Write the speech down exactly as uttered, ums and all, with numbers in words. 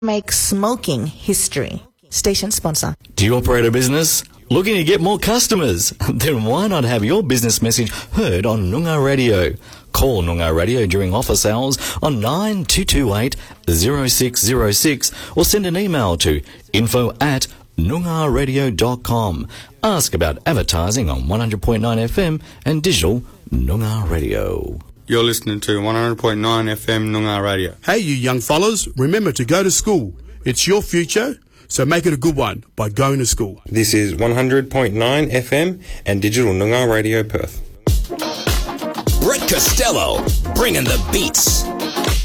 make smoking history. Station sponsor. Do you operate a business? Looking to get more customers? Then why not have your business message heard on Noongar Radio? Call Noongar Radio during office hours on nine two two eight, zero six zero six or send an email to info at noongar radio dot com. Ask about advertising on one hundred point nine F M and digital Noongar Radio. You're listening to one hundred point nine F M Noongar Radio. Hey, you young fellas, remember to go to school. It's your future, so make it a good one by going to school. This is one hundred point nine F M and digital Noongar Radio Perth. Brett Costello, bringing the beats.